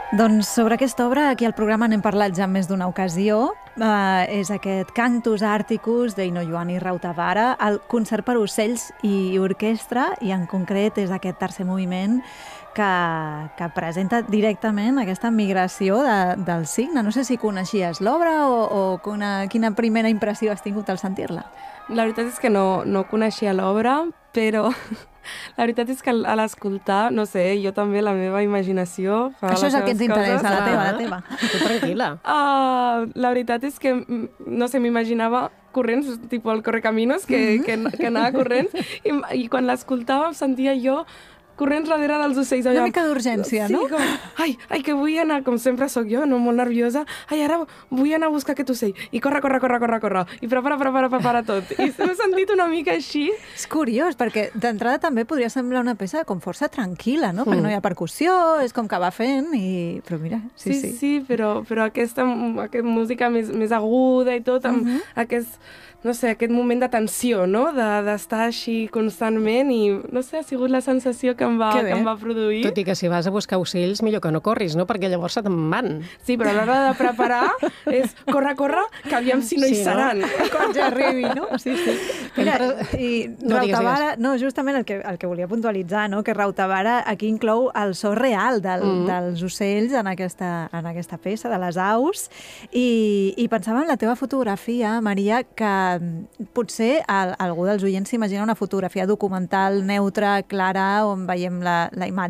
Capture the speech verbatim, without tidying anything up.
Doncs sobre aquesta obra, aquí al programa n'hem parlat ja en més d'una ocasió. Uh, és aquest Cantus Arcticus d'Eino Juhani Rautavaara, el concert per ocells i orquestra, i en concret és aquest tercer moviment que, que presenta directament aquesta migració de, del cigne. No sé si coneixies l'obra o, o una, quina primera impressió has tingut al sentir-la. La veritat és que no, no coneixia l'obra, però la veritat és que a l'escoltar, no sé, jo també la meva imaginació fa Això les és el que ens seves interessa, coses. la teva, la teva. Tu tranquil·la. Uh, la veritat és que, no sé, m'imaginava corrents, tipus el Correcaminos, que, mm-hmm. que, que anava corrents, i, i quan l'escoltava em sentia jo corrents darrere dels ocells. Una mica d'urgència, sí, no? Com, ai, ai, que vull anar, com sempre sóc jo, no, molt nerviosa. Ai, ara vull anar a buscar aquest ocell. I corre, corre, corre, corre, corre. I prepara, prepara, prepara tot. I m'he sentit una mica així. És curiós, perquè d'entrada també podria semblar una peça com força tranquil·la, no? Perquè no hi ha percussió, és com que va fent, i... però mira, sí, sí. sí. Sí, sí, però, però aquesta, aquesta música més, més aguda i tot, amb uh-huh. aquest... no sé, aquest moment de tensió, no? D'estar de, així constantment i, no sé, ha sigut la sensació que em va, que em va produir. Tot i que si vas a buscar ocells, millor que no corris, no? Perquè llavors se te'n van. Sí, però a l'hora de preparar és corre, corre, que aviam si no sí, hi seran. No? Quan ja arribi, no? Sí, sí. Mira, i no, Rautavaara, no, justament el que, el que volia puntualitzar, no? Que Rautavaara aquí inclou el so real del, mm. dels ocells en aquesta, en aquesta peça, de les aus, i, i pensava en la teva fotografia, Maria, que potser algú dels oients s'imagina una fotografia documental neutra, clara, on veiem la, la imatge